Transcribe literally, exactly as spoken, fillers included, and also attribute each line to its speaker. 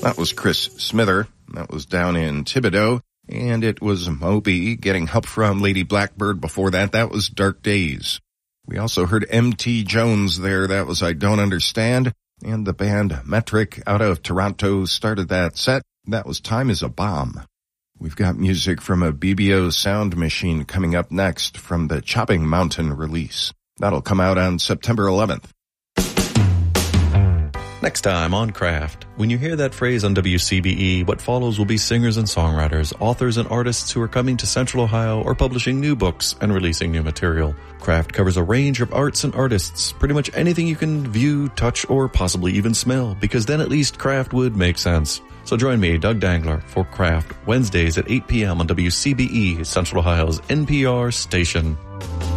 Speaker 1: That was Chris Smither. That was down in Thibodaux. And it was Moby getting help from Lady Blackbird before that. That was Dark Days. We also heard M T Jones there. That was I Don't Understand. And the band Metric out of Toronto started that set. That was Time is a Bomb. We've got music from a B B O Sound Machine coming up next from the Chopping Mountain release. That'll come out on September eleventh.
Speaker 2: Next time on Craft, when you hear that phrase on W C B E, what follows will be singers and songwriters, authors and artists who are coming to Central Ohio or publishing new books and releasing new material. Craft covers a range of arts and artists, pretty much anything you can view, touch, or possibly even smell, because then at least Craft would make sense. So join me, Doug Dangler, for Craft, Wednesdays at eight p.m. on W C B E, Central Ohio's N P R station.